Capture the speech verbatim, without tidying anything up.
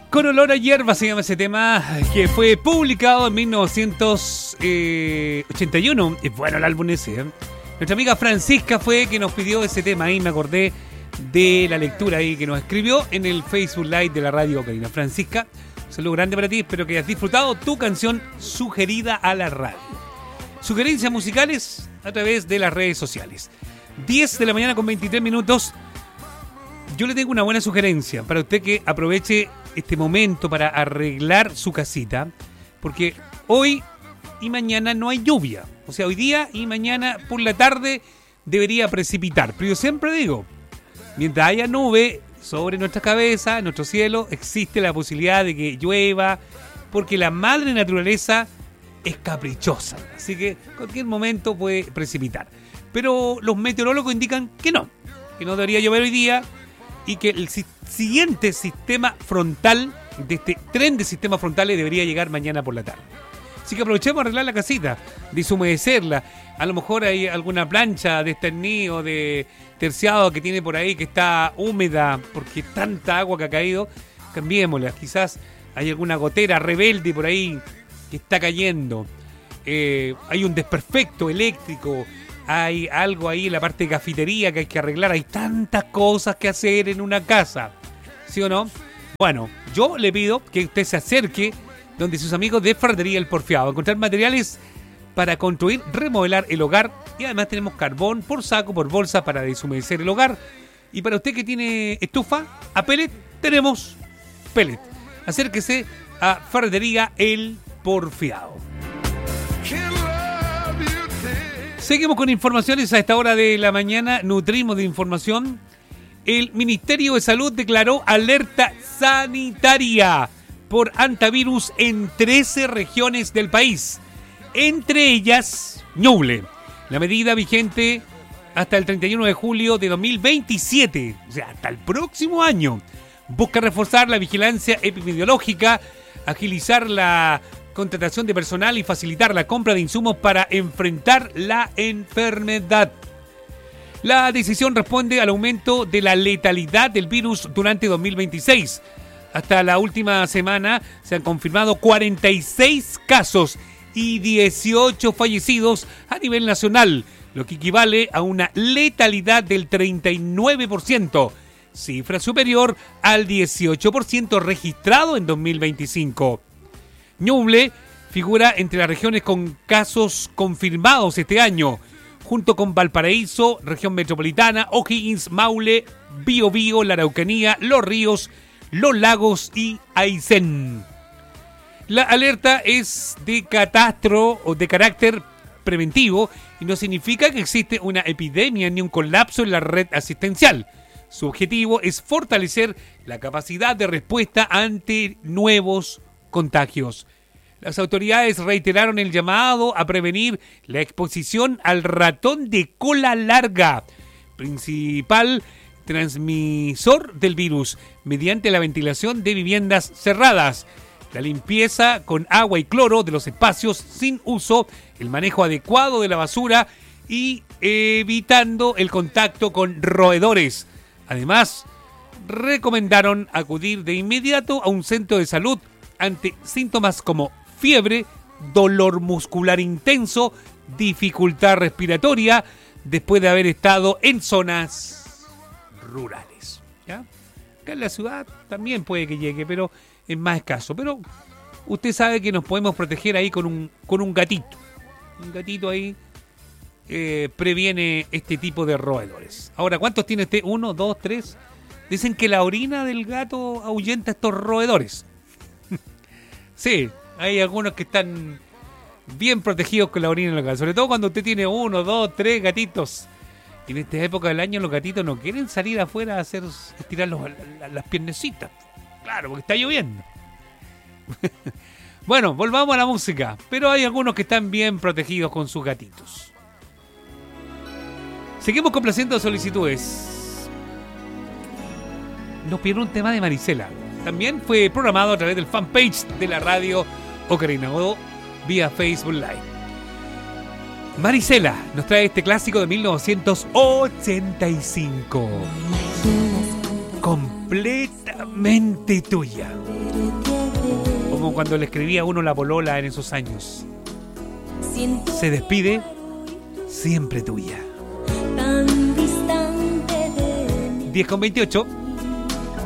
Con olor a hierba se llama ese tema, que fue publicado en mil novecientos ochenta y uno. Es bueno el álbum ese, ¿eh? Nuestra amiga Francisca fue que nos pidió ese tema ahí, me acordé de la lectura ahí que nos escribió en el Facebook Live de la radio Ocarina. Francisca, un saludo grande para ti, espero que hayas disfrutado tu canción sugerida a la radio. Sugerencias musicales a través de las redes sociales. diez de la mañana con veintitrés minutos. Yo le tengo una buena sugerencia para usted que aproveche este momento para arreglar su casita, porque hoy y mañana no hay lluvia. O sea, hoy día y mañana por la tarde debería precipitar. Pero yo siempre digo, mientras haya nube sobre nuestra cabeza, nuestro cielo, existe la posibilidad de que llueva, porque la madre naturaleza es caprichosa. Así que en cualquier momento puede precipitar. Pero los meteorólogos indican que no, que no debería llover hoy día, y que el si- siguiente sistema frontal de este tren de sistemas frontales debería llegar mañana por la tarde. Así que aprovechemos a arreglar la casita, deshumedecerla. A lo mejor hay alguna plancha de esternillo, de terciado que tiene por ahí que está húmeda porque tanta agua que ha caído. Cambiémosla. Quizás hay alguna gotera rebelde por ahí que está cayendo. Eh, hay un desperfecto eléctrico. Hay algo ahí en la parte de cafetería que hay que arreglar. Hay tantas cosas que hacer en una casa. ¿Sí o no? Bueno, yo le pido que usted se acerque donde sus amigos de Ferretería El Porfiado. Encontrar materiales para construir, remodelar el hogar. Y además tenemos carbón por saco, por bolsa para deshumedecer el hogar. Y para usted que tiene estufa a pellet, tenemos pellet. Acérquese a Ferretería El Porfiado. Seguimos con informaciones a esta hora de la mañana. Nutrimos de información. El Ministerio de Salud declaró alerta sanitaria por hantavirus en trece regiones del país. Entre ellas, Ñuble. La medida vigente hasta el treinta y uno de julio de dos mil veintisiete, o sea, hasta el próximo año, busca reforzar la vigilancia epidemiológica, agilizar la contratación de personal y facilitar la compra de insumos para enfrentar la enfermedad. La decisión responde al aumento de la letalidad del virus durante dos mil veintiséis. Hasta la última semana se han confirmado cuarenta y seis casos y dieciocho fallecidos a nivel nacional, lo que equivale a una letalidad del treinta y nueve por ciento, cifra superior al dieciocho por ciento registrado en dos mil veinticinco. Ñuble figura entre las regiones con casos confirmados este año, junto con Valparaíso, región metropolitana, O'Higgins, Maule, Biobío, la Araucanía, Los Ríos, Los Lagos y Aysén. La alerta es de catastro o de carácter preventivo y no significa que existe una epidemia ni un colapso en la red asistencial. Su objetivo es fortalecer la capacidad de respuesta ante nuevos contagios. Las autoridades reiteraron el llamado a prevenir la exposición al ratón de cola larga, principal transmisor del virus, mediante la ventilación de viviendas cerradas, la limpieza con agua y cloro de los espacios sin uso, el manejo adecuado de la basura y evitando el contacto con roedores. Además, recomendaron acudir de inmediato a un centro de salud ante síntomas como fiebre, dolor muscular intenso, dificultad respiratoria, después de haber estado en zonas rurales. ¿Ya? Acá en la ciudad también puede que llegue, pero es más escaso. Pero usted sabe que nos podemos proteger ahí con un, con un gatito. Un gatito ahí eh, previene este tipo de roedores. Ahora, ¿cuántos tiene usted? ¿Uno, dos, tres? Dicen que la orina del gato ahuyenta estos roedores. Sí, hay algunos que están bien protegidos con la orina en la casa. Sobre todo cuando usted tiene uno, dos, tres gatitos. Y en esta época del año los gatitos no quieren salir afuera a hacer estirar los, las, las piernecitas. Claro, porque está lloviendo. Bueno, volvamos a la música. Pero hay algunos que están bien protegidos con sus gatitos. Seguimos complaciendo solicitudes. Nos pidieron un tema de Marisela. También fue programado a través del fanpage de la radio Ocarina o vía Facebook Live. Marisela nos trae este clásico de mil novecientos ochenta y cinco. Completamente tuya. como cuando le escribía a uno la polola en esos años. Se despide, siempre tuya. diez con veintiocho.